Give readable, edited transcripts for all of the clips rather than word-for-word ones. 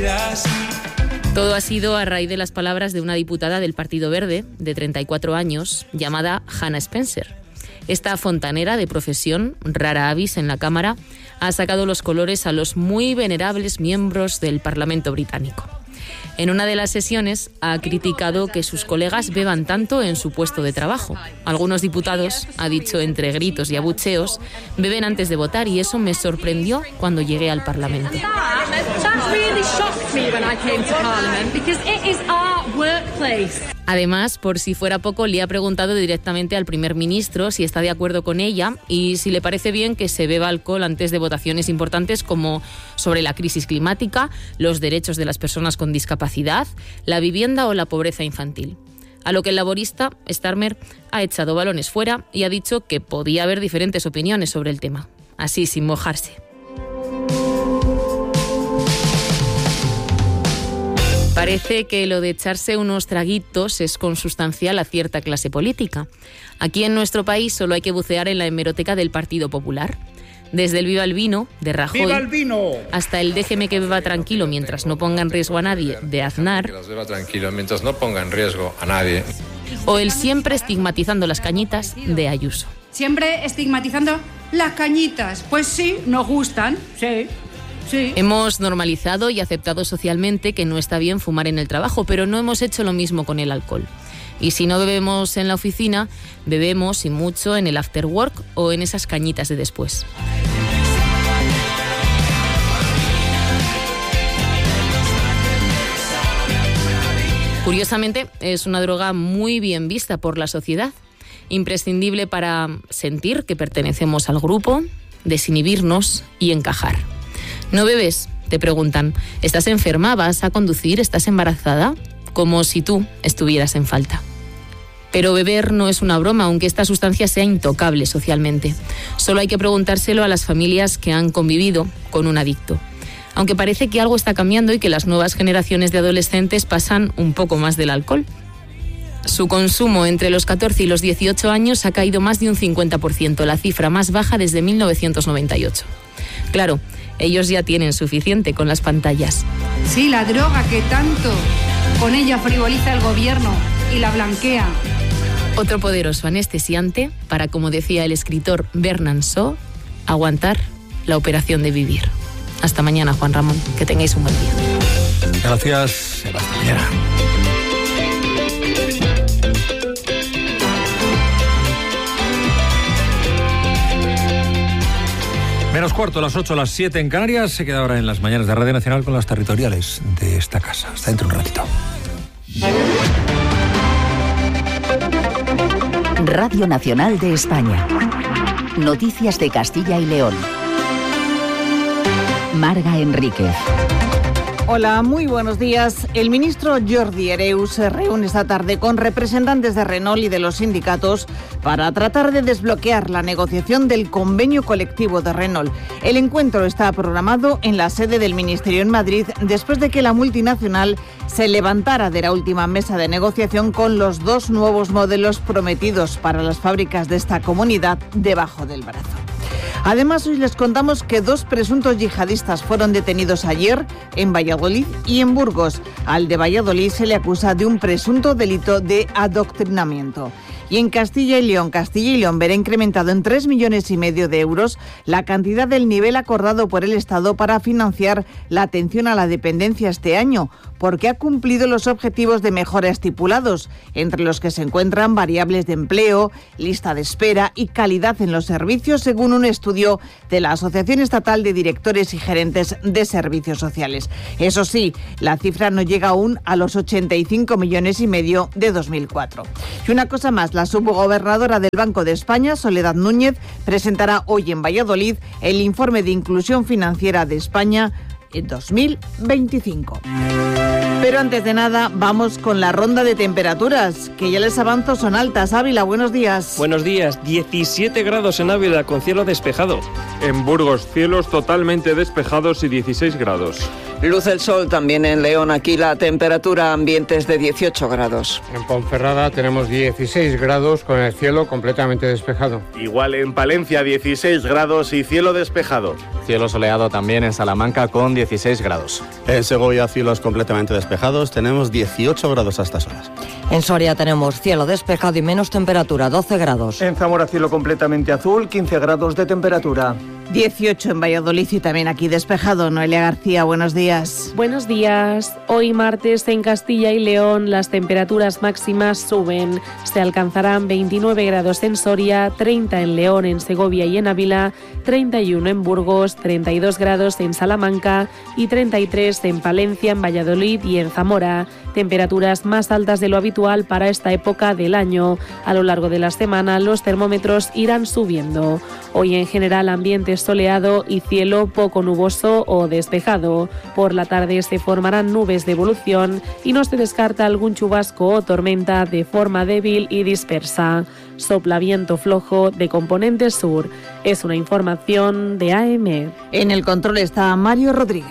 Todo ha sido a raíz de las palabras de una diputada del Partido Verde, de 34 años, llamada Hannah Spencer. Esta fontanera de profesión, rara avis en la Cámara, ha sacado los colores a los muy venerables miembros del Parlamento británico. En una de las sesiones ha criticado que sus colegas beban tanto en su puesto de trabajo. Algunos diputados, ha dicho entre gritos y abucheos, beben antes de votar y eso me sorprendió cuando llegué al Parlamento. Además, por si fuera poco, le ha preguntado directamente al primer ministro si está de acuerdo con ella y si le parece bien que se beba alcohol antes de votaciones importantes como sobre la crisis climática, los derechos de las personas con discapacidad, la vivienda o la pobreza infantil. A lo que el laborista, Starmer, ha echado balones fuera y ha dicho que podía haber diferentes opiniones sobre el tema. Así, sin mojarse. Parece que lo de echarse unos traguitos es consustancial a cierta clase política. Aquí en nuestro país solo hay que bucear en la hemeroteca del Partido Popular. Desde el Viva el Vino, de Rajoy, ¡Viva el vino!, hasta el déjeme que beba tranquilo mientras no ponga en riesgo a nadie, de Aznar, que las beba tranquilo mientras no ponga en riesgo a nadie, o el siempre estigmatizando las cañitas, de Ayuso. Siempre estigmatizando las cañitas. Pues sí, nos gustan, sí. Sí. Hemos normalizado y aceptado socialmente que no está bien fumar en el trabajo, pero no hemos hecho lo mismo con el alcohol. Y si no bebemos en la oficina, bebemos y mucho en el after work o en esas cañitas de después. Curiosamente, es una droga muy bien vista por la sociedad, imprescindible para sentir que pertenecemos al grupo, desinhibirnos y encajar. ¿No bebes?, te preguntan. ¿Estás enferma? ¿Vas a conducir? ¿Estás embarazada? Como si tú estuvieras en falta. Pero beber no es una broma, aunque esta sustancia sea intocable socialmente. Solo hay que preguntárselo a las familias que han convivido con un adicto. Aunque parece que algo está cambiando y que las nuevas generaciones de adolescentes pasan un poco más del alcohol. Su consumo entre los 14 y los 18 años ha caído más de un 50%, la cifra más baja desde 1998. Claro, ellos ya tienen suficiente con las pantallas. Sí, la droga que tanto con ella frivoliza el gobierno y la blanquea. Otro poderoso anestesiante para, como decía el escritor Bernard Shaw, aguantar la operación de vivir. Hasta mañana, Juan Ramón. Que tengáis un buen día. Gracias, Sebastián. Menos cuarto, las 8, las 7 en Canarias. Se queda ahora en las mañanas de Radio Nacional con las territoriales de esta casa. Hasta dentro un ratito. Radio Nacional de España. Noticias de Castilla y León. Marga Enríquez. Hola, muy buenos días. El ministro Jordi Hereu se reúne esta tarde con representantes de Renault y de los sindicatos para tratar de desbloquear la negociación del convenio colectivo de Renault. El encuentro está programado en la sede del Ministerio en Madrid después de que la multinacional se levantara de la última mesa de negociación con los 2 nuevos modelos prometidos para las fábricas de esta comunidad debajo del brazo. Además, hoy les contamos que 2 presuntos yihadistas fueron detenidos ayer en Valladolid y en Burgos. Al de Valladolid se le acusa de un presunto delito de adoctrinamiento. Y en Castilla y León verá incrementado en 3,5 millones de euros la cantidad del nivel acordado por el Estado para financiar la atención a la dependencia este año, porque ha cumplido los objetivos de mejora estipulados, entre los que se encuentran variables de empleo, lista de espera y calidad en los servicios, según un estudio de la Asociación Estatal de Directores y Gerentes de Servicios Sociales. Eso sí, la cifra no llega aún a los 85,5 millones de 2004. Y una cosa más, la subgobernadora del Banco de España, Soledad Núñez, presentará hoy en Valladolid el informe de inclusión financiera de España en 2025. Pero antes de nada, vamos con la ronda de temperaturas, que ya les avanzo son altas. Ávila, buenos días. Buenos días, 17 grados en Ávila con cielo despejado. En Burgos, cielos totalmente despejados y 16 grados. Luce el sol también en León, aquí la temperatura ambiente es de 18 grados. En Ponferrada tenemos 16 grados con el cielo completamente despejado. Igual en Palencia 16 grados y cielo despejado. Cielo soleado también en Salamanca con 16 grados. En Segovia cielos completamente despejados, tenemos 18 grados a estas horas. En Soria tenemos cielo despejado y menos temperatura, 12 grados. En Zamora cielo completamente azul, 15 grados de temperatura. 18 en Valladolid y también aquí despejado. Noelia García, buenos días. Buenos días. Hoy martes en Castilla y León las temperaturas máximas suben. Se alcanzarán 29 grados en Soria, 30 en León, en Segovia y en Ávila, 31 en Burgos, 32 grados en Salamanca y 33 en Palencia, en Valladolid y en Zamora. Temperaturas más altas de lo habitual para esta época del año. A lo largo de la semana los termómetros irán subiendo. Hoy en general ambiente soleado y cielo poco nuboso o despejado. Por la tarde se formarán nubes de evolución y no se descarta algún chubasco o tormenta de forma débil y dispersa. Sopla viento flojo de componente sur. Es una información de AM. En el control está Mario Rodríguez.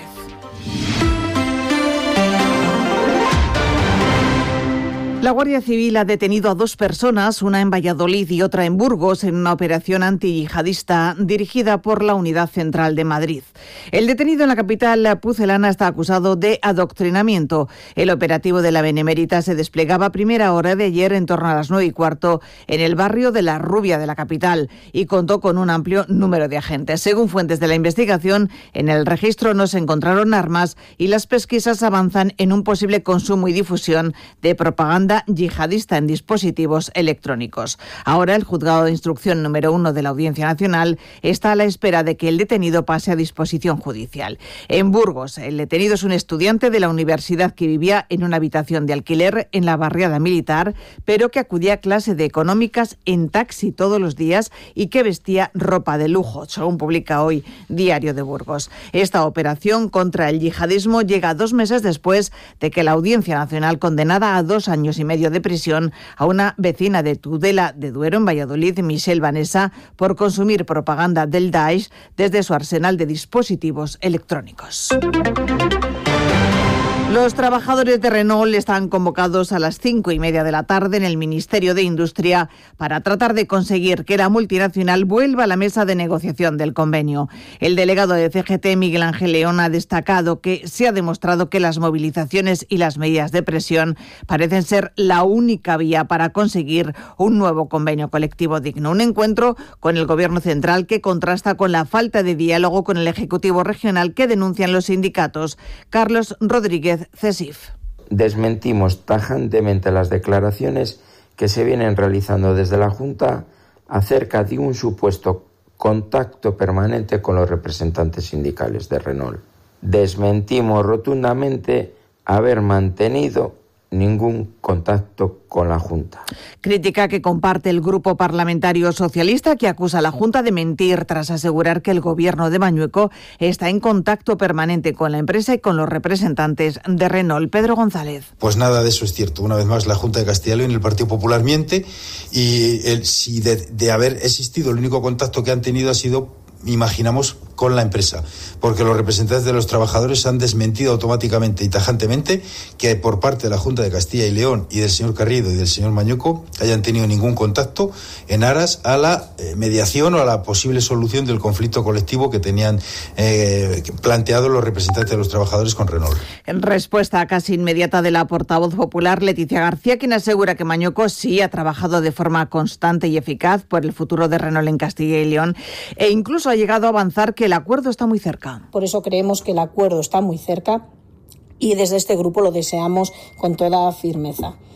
La Guardia Civil ha detenido a 2 personas, una en Valladolid y otra en Burgos, en una operación antiyihadista dirigida por la Unidad Central de Madrid. El detenido en la capital pucelana está acusado de adoctrinamiento. El operativo de la Benemérita se desplegaba a primera hora de ayer en torno a las 9:15 en el barrio de La Rubia de la capital y contó con un amplio número de agentes. Según fuentes de la investigación, en el registro no se encontraron armas y las pesquisas avanzan en un posible consumo y difusión de propaganda yihadista en dispositivos electrónicos. Ahora el juzgado de instrucción número 1 de la Audiencia Nacional está a la espera de que el detenido pase a disposición judicial. En Burgos, el detenido es un estudiante de la universidad que vivía en una habitación de alquiler en la barriada militar, pero que acudía a clase de económicas en taxi todos los días y que vestía ropa de lujo, según publica hoy Diario de Burgos. Esta operación contra el yihadismo llega 2 meses después de que la Audiencia Nacional condenara a 2 años y medio de prisión a una vecina de Tudela de Duero, en Valladolid, Michelle Vanessa, por consumir propaganda del Daesh desde su arsenal de dispositivos electrónicos. Los trabajadores de Renault están convocados a las 5:30 de la tarde en el Ministerio de Industria para tratar de conseguir que la multinacional vuelva a la mesa de negociación del convenio. El delegado de CGT, Miguel Ángel León, ha destacado que se ha demostrado que las movilizaciones y las medidas de presión parecen ser la única vía para conseguir un nuevo convenio colectivo digno. Un encuentro con el Gobierno central que contrasta con la falta de diálogo con el Ejecutivo regional que denuncian los sindicatos. Carlos Rodríguez, CESIF. Desmentimos tajantemente las declaraciones que se vienen realizando desde la Junta acerca de un supuesto contacto permanente con los representantes sindicales de Renault. Desmentimos rotundamente haber mantenido ningún contacto con la Junta. Crítica que comparte el Grupo Parlamentario Socialista, que acusa a la Junta de mentir tras asegurar que el Gobierno de Mañueco está en contacto permanente con la empresa y con los representantes de Renault. Pedro González. Pues nada de eso es cierto. Una vez más, la Junta de Castilla y León y el Partido Popular miente, y si de haber existido, el único contacto que han tenido ha sido, imaginamos, con la empresa, porque los representantes de los trabajadores han desmentido automáticamente y tajantemente que por parte de la Junta de Castilla y León y del señor Carriedo y del señor Mañueco hayan tenido ningún contacto en aras a la mediación o a la posible solución del conflicto colectivo que tenían planteado los representantes de los trabajadores con Renault. En respuesta casi inmediata de la portavoz popular Leticia García, quien asegura que Mañueco sí ha trabajado de forma constante y eficaz por el futuro de Renault en Castilla y León e incluso ha llegado a avanzar que el acuerdo está muy cerca. Por eso creemos que el acuerdo está muy cerca y desde este grupo lo deseamos con toda firmeza.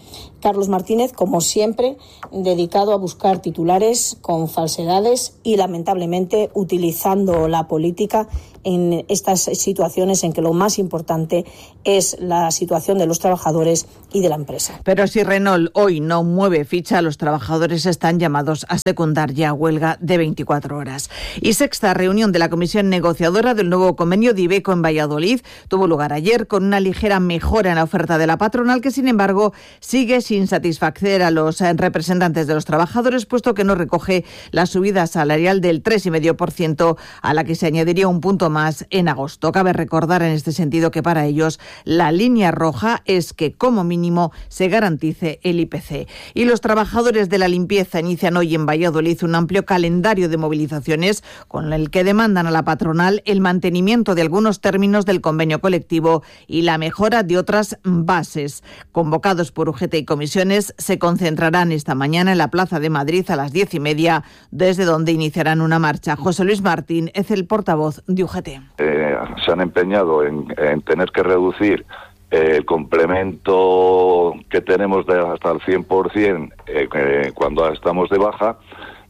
Carlos Martínez, como siempre, dedicado a buscar titulares con falsedades y, lamentablemente, utilizando la política en estas situaciones en que lo más importante es la situación de los trabajadores y de la empresa. Pero si Renault hoy no mueve ficha, los trabajadores están llamados a secundar ya huelga de 24 horas. Y sexta reunión de la comisión negociadora del nuevo convenio de Iveco en Valladolid tuvo lugar ayer con una ligera mejora en la oferta de la patronal, que sin embargo sigue sin satisfacer a los representantes de los trabajadores, puesto que no recoge la subida salarial del 3,5%, a la que se añadiría un punto más en agosto. Cabe recordar en este sentido que para ellos la línea roja es que como mínimo se garantice el IPC. Y los trabajadores de la limpieza inician hoy en Valladolid un amplio calendario de movilizaciones con el que demandan a la patronal el mantenimiento de algunos términos del convenio colectivo y la mejora de otras bases. Convocados por UGT y comisiones, se concentrarán esta mañana en la Plaza de Madrid a las 10:30, desde donde iniciarán una marcha. José Luis Martín es el portavoz de UGT. Se han empeñado en tener que reducir el complemento que tenemos hasta el 100% cuando estamos de baja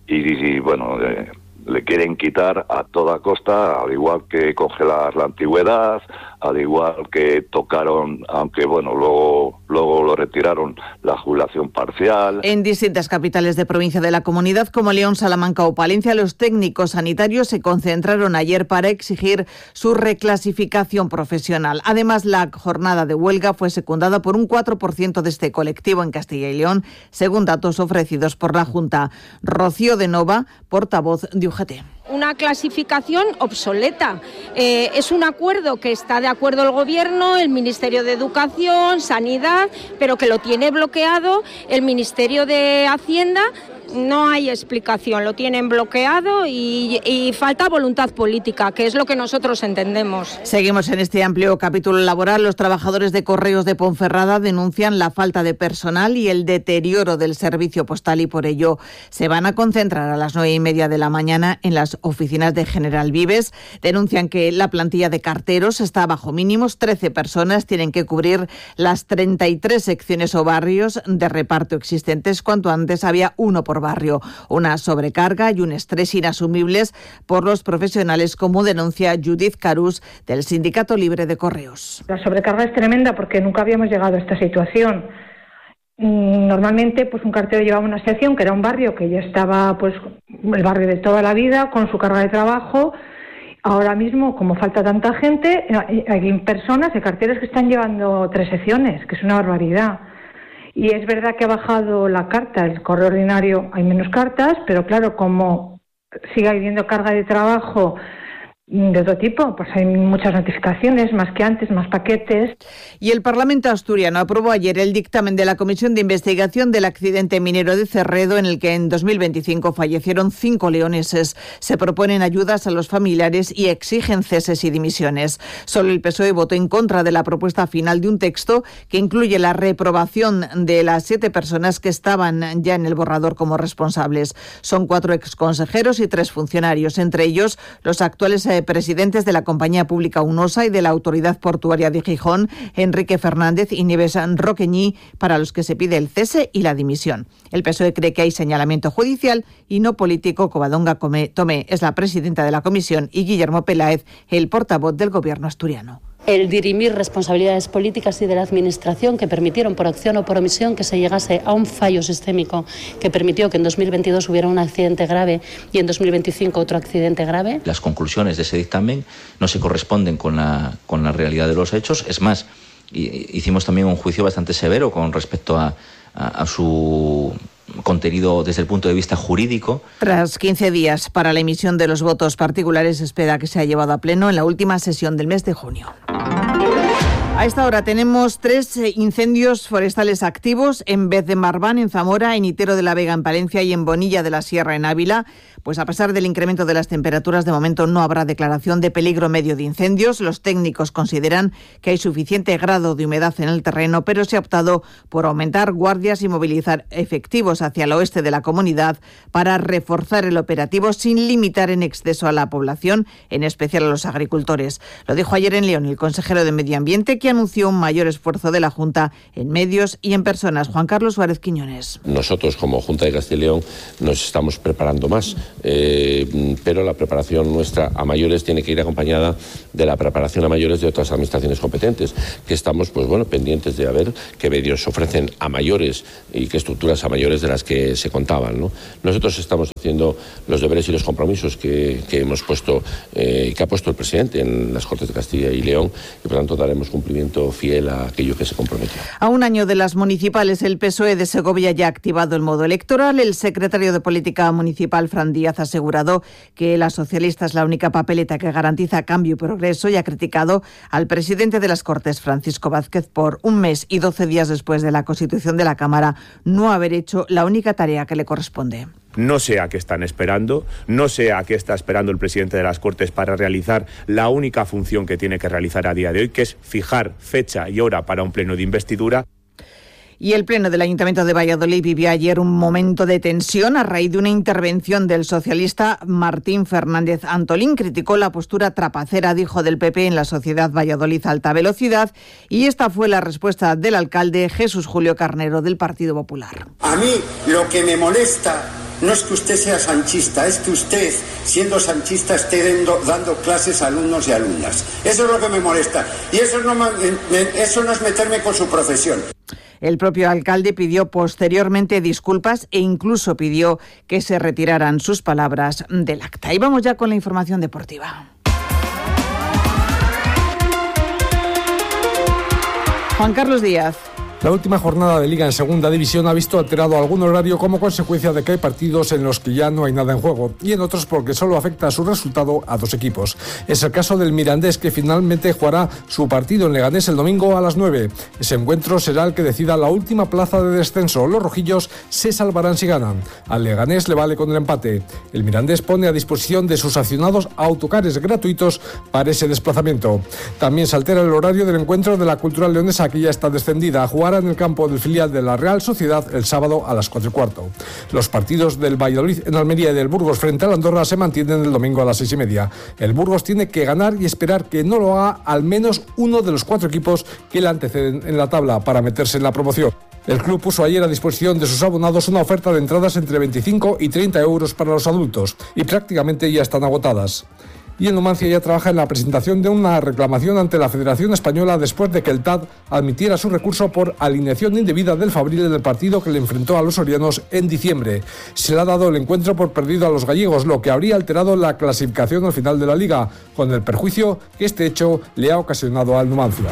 y bueno, le quieren quitar a toda costa, al igual que congelar la antigüedad, al igual que tocaron, aunque bueno, luego lo retiraron, la jubilación parcial. En distintas capitales de provincia de la comunidad, como León, Salamanca o Palencia, los técnicos sanitarios se concentraron ayer para exigir su reclasificación profesional. Además, la jornada de huelga fue secundada por un 4% de este colectivo en Castilla y León, según datos ofrecidos por la Junta. Rocío de Nova, portavoz de UGT. Una clasificación obsoleta. Es un acuerdo que está de acuerdo el Gobierno, el Ministerio de Educación, Sanidad, pero que lo tiene bloqueado el Ministerio de Hacienda. No hay explicación, lo tienen bloqueado y falta voluntad política, que es lo que nosotros entendemos. Seguimos en este amplio capítulo laboral. Los trabajadores de Correos de Ponferrada denuncian la falta de personal y el deterioro del servicio postal y por ello se van a concentrar a las 9:30 de la mañana en las oficinas de General Vives. Denuncian que la plantilla de carteros está bajo mínimos. 13 personas tienen que cubrir las 33 secciones o barrios de reparto existentes, cuanto antes había uno por barrio. Una sobrecarga y un estrés inasumibles por los profesionales, como denuncia Judith Carús del Sindicato Libre de Correos. La sobrecarga es tremenda porque nunca habíamos llegado a esta situación. Normalmente pues un cartero llevaba una sección que era un barrio que ya estaba pues el barrio de toda la vida con su carga de trabajo. Ahora mismo, como falta tanta gente, hay personas, hay carteros que están llevando 3 secciones, que es una barbaridad. Y es verdad que ha bajado la carta, el correo ordinario hay menos cartas, pero claro, como sigue habiendo carga de trabajo de otro tipo, pues hay muchas notificaciones, más que antes, más paquetes. Y el Parlamento asturiano aprobó ayer el dictamen de la Comisión de Investigación del accidente minero de Cerredo, en el que en 2025 fallecieron 5 leoneses. Se proponen ayudas a los familiares y exigen ceses y dimisiones. Solo el PSOE votó en contra de la propuesta final de un texto que incluye la reprobación de las 7 personas que estaban ya en el borrador como responsables. Son 4 exconsejeros y 3 funcionarios, entre ellos los actuales presidentes de la compañía pública UNOSA y de la Autoridad Portuaria de Gijón, Enrique Fernández y Nieves Roqueñí, para los que se pide el cese y la dimisión. El PSOE cree que hay señalamiento judicial y no político. Covadonga Tomé es la presidenta de la comisión y Guillermo Peláez, el portavoz del Gobierno asturiano. El dirimir responsabilidades políticas y de la Administración que permitieron por acción o por omisión que se llegase a un fallo sistémico que permitió que en 2022 hubiera un accidente grave y en 2025 otro accidente grave. Las conclusiones de ese dictamen no se corresponden con la realidad de los hechos. Es más, hicimos también un juicio bastante severo con respecto a su contenido desde el punto de vista jurídico. Tras 15 días para la emisión de los votos particulares, se espera que sea llevado a pleno en la última sesión del mes de junio. A esta hora tenemos 3 incendios forestales activos en Vez de Marván, en Zamora, en Itero de la Vega, en Palencia y en Bonilla de la Sierra, en Ávila. Pues a pesar del incremento de las temperaturas, de momento no habrá declaración de peligro medio de incendios. Los técnicos consideran que hay suficiente grado de humedad en el terreno, pero se ha optado por aumentar guardias y movilizar efectivos hacia el oeste de la comunidad para reforzar el operativo sin limitar en exceso a la población, en especial a los agricultores. Lo dijo ayer en León el consejero de Medio Ambiente, que que anunció un mayor esfuerzo de la Junta en medios y en personas. Juan Carlos Suárez Quiñones. Nosotros, como Junta de Castilla y León, nos estamos preparando más, pero la preparación nuestra a mayores tiene que ir acompañada de la preparación a mayores de otras administraciones competentes, que estamos pendientes de ver qué medios ofrecen a mayores y qué estructuras a mayores de las que se contaban, ¿no? Nosotros estamos haciendo los deberes y los compromisos que hemos puesto, que ha puesto el presidente en las Cortes de Castilla y León, y por tanto daremos cumplimiento fiel a aquello que se comprometió. A un año de las municipales, el PSOE de Segovia ya ha activado el modo electoral. El secretario de Política Municipal, Fran Díaz, ha asegurado que la socialista es la única papeleta que garantiza cambio y progreso, y ha criticado al presidente de las Cortes, Francisco Vázquez, por un mes y 12 días después de la constitución de la Cámara no haber hecho la única tarea que le corresponde. No sé a qué están esperando, no sé a qué está esperando el presidente de las Cortes para realizar la única función que tiene que realizar a día de hoy, que es fijar fecha y hora para un pleno de investidura. Y el Pleno del Ayuntamiento de Valladolid vivió ayer un momento de tensión a raíz de una intervención del socialista Martín Fernández Antolín. Criticó la postura trapacera, dijo, del PP en la Sociedad Valladolid Alta Velocidad, y esta fue la respuesta del alcalde Jesús Julio Carnero, del Partido Popular. A mí lo que me molesta no es que usted sea sanchista, es que usted, siendo sanchista, esté dando clases a alumnos y alumnas. Eso es lo que me molesta, y eso no es meterme con su profesión. El propio alcalde pidió posteriormente disculpas e incluso pidió que se retiraran sus palabras del acta. Y vamos ya con la información deportiva. Juan Carlos Díaz. La última jornada de Liga en Segunda División ha visto alterado algún horario como consecuencia de que hay partidos en los que ya no hay nada en juego, y en otros porque solo afecta a su resultado a 2 equipos. Es el caso del Mirandés, que finalmente jugará su partido en Leganés el domingo a las 9. Ese encuentro será el que decida la última plaza de descenso. Los rojillos se salvarán si ganan. Al Leganés le vale con el empate. El Mirandés pone a disposición de sus aficionados autocares gratuitos para ese desplazamiento. También se altera el horario del encuentro de la Cultural Leonesa, que ya está descendida, a jugar en el campo del filial de la Real Sociedad el sábado a las 4:15. Los partidos del Valladolid en Almería y del Burgos frente al Andorra se mantienen el domingo a las 6:30. El Burgos tiene que ganar y esperar que no lo haga al menos uno de los 4 equipos que le anteceden en la tabla para meterse en la promoción. El club puso ayer a disposición de sus abonados una oferta de entradas entre 25 y 30 euros para los adultos, y prácticamente ya están agotadas. Y el Numancia ya trabaja en la presentación de una reclamación ante la Federación Española después de que el TAD admitiera su recurso por alineación indebida del Fabril del partido que le enfrentó a los sorianos en diciembre. Se le ha dado el encuentro por perdido a los gallegos, lo que habría alterado la clasificación al final de la Liga, con el perjuicio que este hecho le ha ocasionado al Numancia.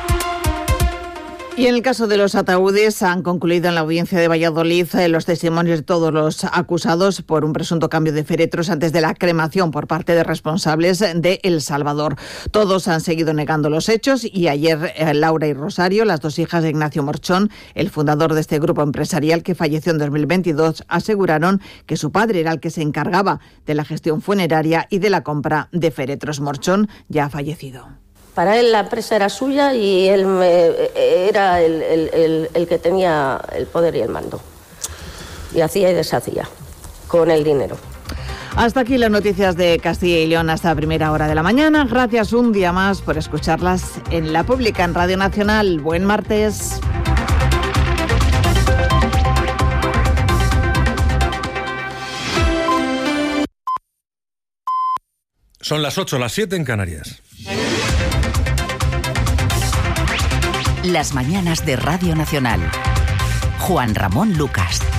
Y en el caso de los ataúdes, han concluido en la audiencia de Valladolid los testimonios de todos los acusados por un presunto cambio de féretros antes de la cremación por parte de responsables de El Salvador. Todos han seguido negando los hechos, y ayer Laura y Rosario, las 2 hijas de Ignacio Morchón, el fundador de este grupo empresarial que falleció en 2022, aseguraron que su padre era el que se encargaba de la gestión funeraria y de la compra de féretros. Morchón ya ha fallecido. Para él la empresa era suya y él era el que tenía el poder y el mando. Y hacía y deshacía con el dinero. Hasta aquí las noticias de Castilla y León hasta primera hora de la mañana. Gracias un día más por escucharlas en La Pública, en Radio Nacional. Buen martes. Son las 8, las 7 en Canarias. Las mañanas de Radio Nacional. Juan Ramón Lucas.